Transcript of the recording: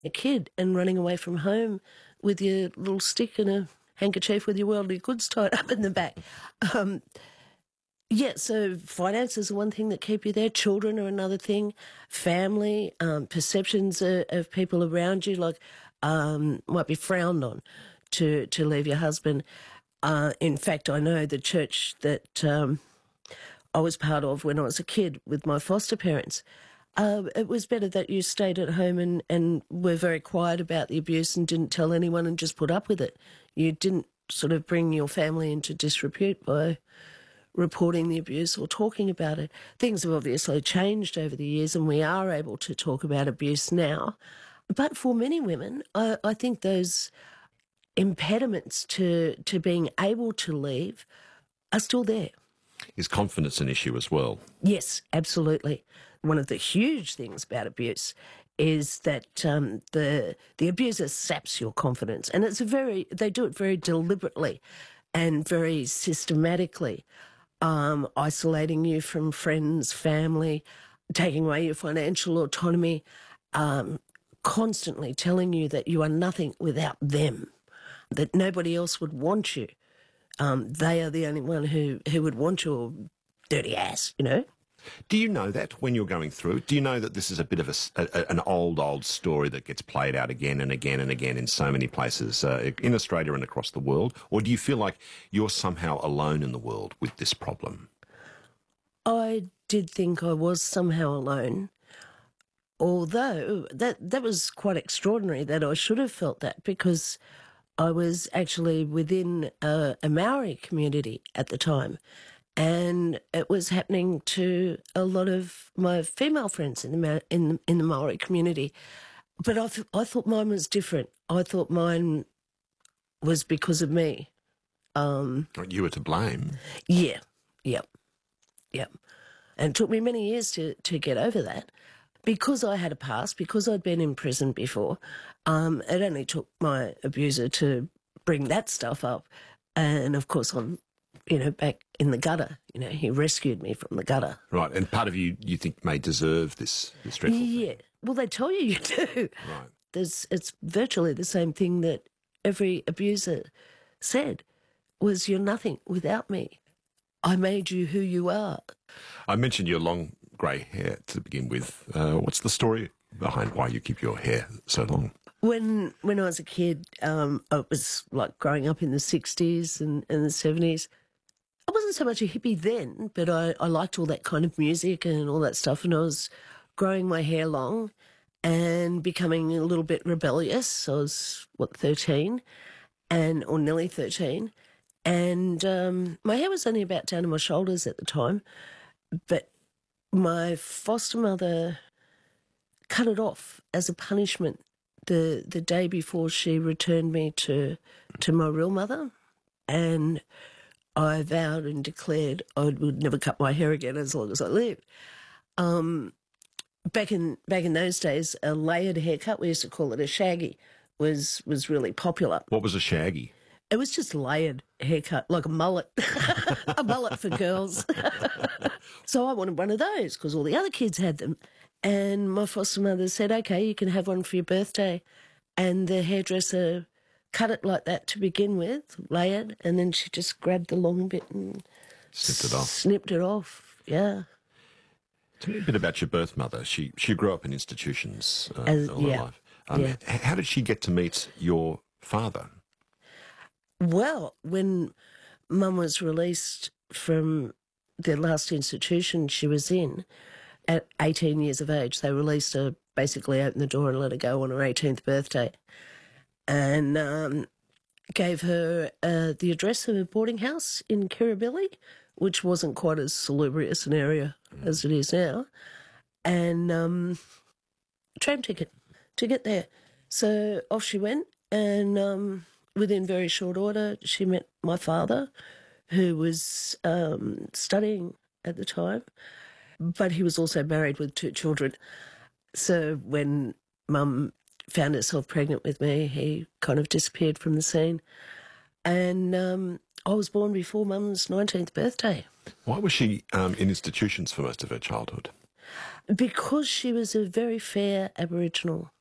a kid and running away from home with your little stick and a handkerchief with your worldly goods tied up in the back. Yeah, so finances are one thing that keep you there. Children are another thing. Family, perceptions of people around you, like might be frowned on to leave your husband. In fact, I know the church that I was part of when I was a kid with my foster parents. It was better that you stayed at home and were very quiet about the abuse and didn't tell anyone and just put up with it. You didn't sort of bring your family into disrepute by reporting the abuse or talking about it. Things have obviously changed over the years and we are able to talk about abuse now. But for many women, I think those impediments to being able to leave are still there. Is confidence an issue as well? Yes, absolutely. One of the huge things about abuse is that the abuser saps your confidence, and they do it very deliberately and very systematically, isolating you from friends, family, taking away your financial autonomy, constantly telling you that you are nothing without them, that nobody else would want you. They are the only one who would want your dirty ass, you know. Do you know that when you're going through it? Do you know that this is a bit of an old story that gets played out again and again and again in so many places in Australia and across the world? Or do you feel like you're somehow alone in the world with this problem? I did think I was somehow alone, although that was quite extraordinary that I should have felt that, because I was actually within a Maori community at the time. And it was happening to a lot of my female friends in the Maori community. But I thought mine was different. I thought mine was because of me. You were to blame. Yeah, yep. And it took me many years to get over that. Because I had a past, because I'd been in prison before, it only took my abuser to bring that stuff up. And, of course, I'm back in the gutter. He rescued me from the gutter. Right, and part of you think may deserve this dreadful thing. Yeah, well, they tell you do. Right. It's virtually the same thing that every abuser said, was you're nothing without me. I made you who you are. I mentioned your long grey hair to begin with. What's the story behind why you keep your hair so long? When I was a kid, it was like growing up in the 60s and the 70s. I wasn't so much a hippie then, but I liked all that kind of music and all that stuff, and I was growing my hair long and becoming a little bit rebellious. I was, 13, or nearly 13, and my hair was only about down to my shoulders at the time, but my foster mother cut it off as a punishment the day before she returned me to my real mother, and I vowed and declared I would never cut my hair again as long as I lived. Back in those days, a layered haircut, we used to call it a shaggy, was really popular. What was a shaggy? It was just a layered haircut, like a mullet, a mullet for girls. So I wanted one of those because all the other kids had them. And my foster mother said, okay, you can have one for your birthday. And the hairdresser cut it like that to begin with, layered, and then she just grabbed the long bit and snipped it off, yeah. Tell me a bit about your birth mother. She grew up in institutions all her life. How did she get to meet your father? Well, when Mum was released from the last institution she was in, at 18 years of age, they released her, basically opened the door and let her go on her 18th birthday. And gave her the address of a boarding house in Kirribilli, which wasn't quite as salubrious an area as it is now, and tram ticket to get there. So off she went, and within very short order, she met my father, who was studying at the time, but he was also married with 2 children. So when Mum found herself pregnant with me, he kind of disappeared from the scene. And I was born before Mum's 19th birthday. Why was she in institutions for most of her childhood? Because she was a very fair Aboriginal